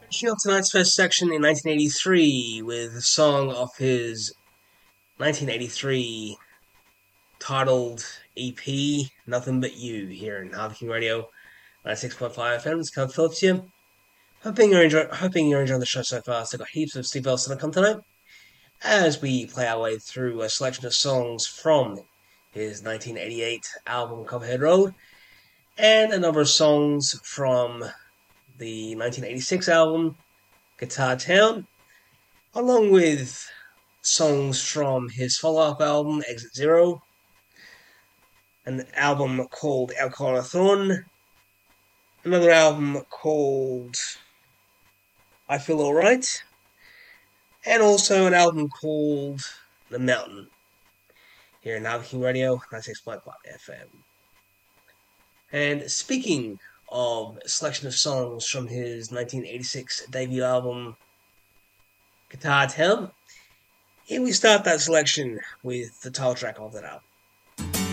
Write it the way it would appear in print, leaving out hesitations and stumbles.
Kicking off tonight's first section in 1983 with a song off his 1983 titled EP, Nothing But You, here in Harvey King Radio, 96.5 FM. It's Kyle Phillips here. Hoping you're enjoying the show so far. So I've got heaps of Steve Elson to come tonight as we play our way through a selection of songs from his 1988 album Copperhead Road and a number of songs from the 1986 album Guitar Town, along with songs from his follow-up album Exit Zero, an album called Alcoholathon, another album called I Feel Alright, and also an album called The Mountain, here in Harvey King Radio, 96.5 FM. And speaking of a selection of songs from his 1986 debut album Guitar Town, here we start that selection with the title track of that album.